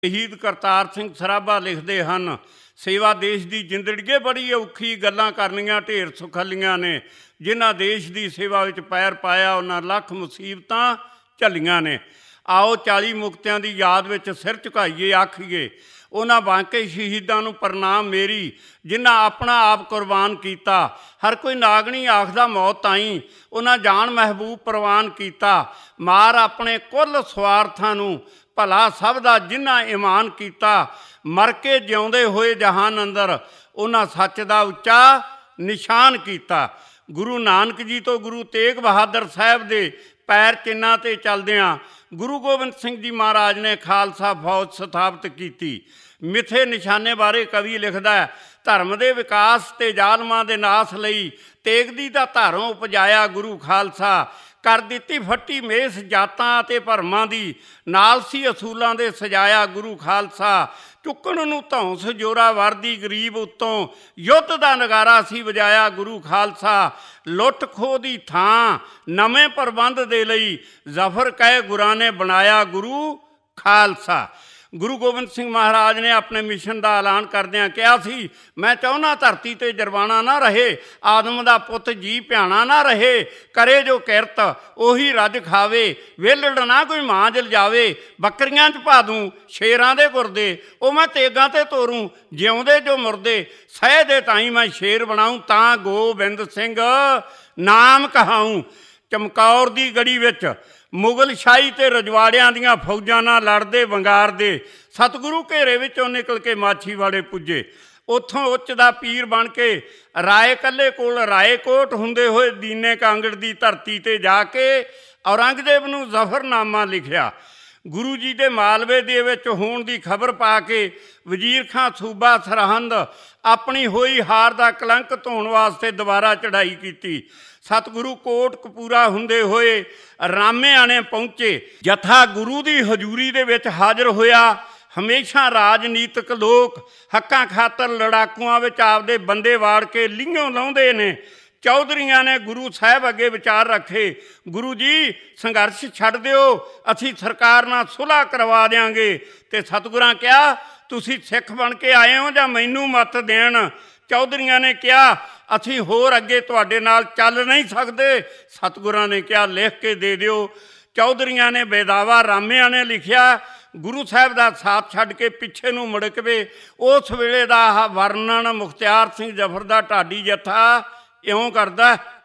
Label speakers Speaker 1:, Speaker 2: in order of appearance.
Speaker 1: ਸ਼ਹੀਦ ਕਰਤਾਰ ਸਿੰਘ ਸਰਾਭਾ ਲਿਖਦੇ ਹਨ, ਸੇਵਾ ਦੇਸ਼ ਦੀ ਜ਼ਿੰਦੜੀ ਬੜੀ ਔਖੀ, ਗੱਲਾਂ ਕਰਨੀਆਂ ਢੇਰ ਸੁਖੱਲੀਆਂ ਨੇ। ਜਿਨ੍ਹਾਂ ਦੇਸ਼ ਦੀ ਸੇਵਾ ਵਿੱਚ ਪੈਰ ਪਾਇਆ ਉਹਨਾਂ ਲੱਖ ਮੁਸੀਬਤਾਂ ਝੱਲੀਆਂ ਨੇ। ਆਓ 40 ਮੁਕਤਿਆਂ ਦੀ ਯਾਦ ਵਿੱਚ ਸਿਰ ਝੁਕਾਈਏ, ਆਖੀਏ ਉਹਨਾਂ ਬਾਂਕੇ ਸ਼ਹੀਦਾਂ ਨੂੰ ਪ੍ਰਣਾਮ ਮੇਰੀ, ਜਿਨ੍ਹਾਂ ਆਪਣਾ ਆਪ ਕੁਰਬਾਨ ਕੀਤਾ। ਹਰ ਕੋਈ ਨਾਗਣੀ ਆਖਦਾ ਮੌਤ ਤਾਈਂ, ਉਹਨਾਂ ਜਾਨ ਮਹਿਬੂਬ ਪ੍ਰਵਾਨ ਕੀਤਾ। ਮਾਰ ਆਪਣੇ ਕੁੱਲ ਸਵਾਰਥਾਂ ਨੂੰ, ਭਲਾ ਸਭ ਦਾ ਜਿਨ੍ਹਾਂ ਇਮਾਨ ਕੀਤਾ। ਮਰ ਕੇ ਜਿਉਂਦੇ ਹੋਏ ਜਹਾਨ ਅੰਦਰ, ਉਹਨਾਂ ਸੱਚ ਦਾ ਉੱਚਾ ਨਿਸ਼ਾਨ ਕੀਤਾ। ਗੁਰੂ ਨਾਨਕ ਜੀ ਤੋਂ ਗੁਰੂ ਤੇਗ ਬਹਾਦਰ ਸਾਹਿਬ ਦੇ ਪੈਰ ਚਿੰਨ੍ਹਾਂ 'ਤੇ ਚੱਲਦਿਆਂ ਗੁਰੂ ਗੋਬਿੰਦ ਸਿੰਘ ਜੀ ਮਹਾਰਾਜ ਨੇ ਖਾਲਸਾ ਫੌਜ ਸਥਾਪਿਤ ਕੀਤੀ। ਮਿੱਥੇ ਨਿਸ਼ਾਨੇ ਬਾਰੇ ਕਵੀ ਲਿਖਦਾ ਹੈ, ਧਰਮ ਦੇ ਵਿਕਾਸ ਅਤੇ ਜ਼ਾਲਮਾਂ ਦੇ ਨਾਸ ਲਈ ਤੇਗਦੀ ਦਾ ਧਾਰੋਂ ਉਪਜਾਇਆ ਗੁਰੂ ਖਾਲਸਾ। ਕਰ ਦਿੱਤੀ ਫੱਟੀ ਮੇਸ ਜਾਤਾਂ ਅਤੇ ਭਰਮਾਂ ਦੀ, ਨਾਲ ਸੀ ਅਸੂਲਾਂ ਦੇ ਸਜਾਇਆ ਗੁਰੂ ਖਾਲਸਾ। ਚੁੱਕਣ ਨੂੰ ਧੌਂਸ ਜੋਰਾਵਰ ਦੀ ਗਰੀਬ ਉੱਤੋਂ, ਯੁੱਧ ਦਾ ਨਗਾਰਾ ਸੀ ਵਜਾਇਆ ਗੁਰੂ ਖਾਲਸਾ। ਲੁੱਟ ਖੋਹ ਦੀ ਥਾਂ ਨਵੇਂ ਪ੍ਰਬੰਧ ਦੇ ਲਈ, ਜ਼ਫਰ ਕਹਿ ਗੁਰਾਂ ਨੇ ਬਣਾਇਆ ਗੁਰੂ ਖਾਲਸਾ। ਗੁਰੂ ਗੋਬਿੰਦ ਸਿੰਘ ਮਹਾਰਾਜ ਨੇ ਆਪਣੇ ਮਿਸ਼ਨ ਦਾ ਐਲਾਨ ਕਰਦਿਆਂ ਕਿਹਾ ਸੀ, ਮੈਂ ਚਾਹੁੰਦਾ ਧਰਤੀ 'ਤੇ ਜਰਵਾਣਾ ਨਾ ਰਹੇ, ਆਦਮ ਦਾ ਪੁੱਤ ਜੀ ਭਿਆਣਾ ਨਾ ਰਹੇ। ਕਰੇ ਜੋ ਕਿਰਤ ਉਹੀ ਰੱਜ ਖਾਵੇ, ਵਿਹਲੜ ਨਾ ਕੋਈ ਮਾਂਜ ਲਿਜਾਵੇ। ਬੱਕਰੀਆਂ 'ਚ ਪਾ ਦੂੰ ਸ਼ੇਰਾਂ ਦੇ ਗੁਰਦੇ, ਉਹ ਮੈਂ ਤੇਗਾਂ 'ਤੇ ਤੋरूं ਜਿਉਂਦੇ ਜੋ ਮੁਰਦੇ। ਸਹਿ ਦੇ ਤਾਈਂ ਮੈਂ ਸ਼ੇਰ ਬਣਾਊਂ, ਤਾਂ ਗੋਬਿੰਦ ਸਿੰਘ ਨਾਮ ਕਹਾਊਂ। ਚਮਕੌਰ ਦੀ ਗੜੀ ਵਿੱਚ ਮੁਗਲ ਸ਼ਾਹੀ ਅਤੇ ਰਜਵਾੜਿਆਂ ਦੀਆਂ ਫੌਜਾਂ ਨਾਲ ਲੜਦੇ ਵੰਗਾਰਦੇ ਸਤਿਗੁਰੂ ਘੇਰੇ ਵਿੱਚੋਂ ਨਿਕਲ ਕੇ ਮਾਛੀਵਾੜੇ ਪੁੱਜੇ। ਉੱਥੋਂ ਉੱਚ ਦਾ ਪੀਰ ਬਣ ਕੇ ਰਾਏ ਕੱਲੇ ਕੋਲ ਰਾਏਕੋਟ ਹੁੰਦੇ ਹੋਏ ਦੀਨੇ ਕਾਂਗੜ ਦੀ ਧਰਤੀ 'ਤੇ ਜਾ ਕੇ ਔਰੰਗਜ਼ੇਬ ਨੂੰ ਜ਼ਫਰਨਾਮਾ ਲਿਖਿਆ। ਗੁਰੂ ਜੀ ਦੇ ਮਾਲਵੇ ਦੇ ਵਿੱਚ ਹੋਣ ਦੀ ਖਬਰ ਪਾ ਕੇ ਵਜ਼ੀਰ ਖਾਂ ਸੂਬਾ ਸਰਹੰਦ ਆਪਣੀ ਹੋਈ ਹਾਰ ਦਾ ਕਲੰਕ ਧੋਣ ਵਾਸਤੇ ਦੁਬਾਰਾ ਚੜ੍ਹਾਈ ਕੀਤੀ। ਸਤਿਗੁਰੂ ਕੋਟ ਕਪੂਰਾ ਹੁੰਦੇ ਹੋਏ ਰਾਮੇਆਣੇ ਪਹੁੰਚੇ। ਜਥਾ ਗੁਰੂ ਦੀ ਹਜ਼ੂਰੀ ਦੇ ਵਿੱਚ ਹਾਜ਼ਰ ਹੋਇਆ। ਹਮੇਸ਼ਾ ਰਾਜਨੀਤਿਕ ਲੋਕ ਹੱਕਾਂ ਖਾਤਰ ਲੜਾਕੂਆਂ ਵਿੱਚ ਆਪਦੇ ਬੰਦੇ ਵਾੜ ਕੇ ਲੀਂਘੋਂ ਲਾਉਂਦੇ ਨੇ। ਚੌਧਰੀਆਂ ਨੇ ਗੁਰੂ ਸਾਹਿਬ ਅੱਗੇ ਵਿਚਾਰ ਰੱਖੇ, ਗੁਰੂ ਜੀ ਸੰਘਰਸ਼ ਛੱਡ ਦਿਓ, ਅਸੀਂ ਸਰਕਾਰ ਨਾਲ ਸੁਲ੍ਹਾ ਕਰਵਾ ਦਿਆਂਗੇ। ਅਤੇ ਸਤਿਗੁਰਾਂ ਕਿਹਾ, ਤੁਸੀਂ ਸਿੱਖ ਬਣ ਕੇ ਆਏ ਹੋ ਜਾਂ ਮੈਨੂੰ ਮੱਤ ਦੇਣ? ਚੌਧਰੀਆਂ ਨੇ ਕਿਹਾ, ਅਸੀਂ ਹੋਰ ਅੱਗੇ ਤੁਹਾਡੇ ਨਾਲ ਚੱਲ ਨਹੀਂ ਸਕਦੇ। ਸਤਿਗੁਰਾਂ ਨੇ ਕਿਹਾ, ਲਿਖ ਕੇ ਦੇ ਦਿਓ। ਚੌਧਰੀਆਂ ਨੇ ਬੇਦਾਵਾ ਰਾਮਿਆਂ ਨੇ ਲਿਖਿਆ, ਗੁਰੂ ਸਾਹਿਬ ਦਾ ਸਾਥ ਛੱਡ ਕੇ ਪਿੱਛੇ ਨੂੰ ਮੁੜਕਵੇ। ਉਸ ਵੇਲੇ ਦਾ ਵਰਣਨ ਮੁਖਤਿਆਰ ਸਿੰਘ ਜ਼ਫਰ ਦਾ ਢਾਡੀ ਜੱਥਾ ਇਉਂ ਕਰਦਾ,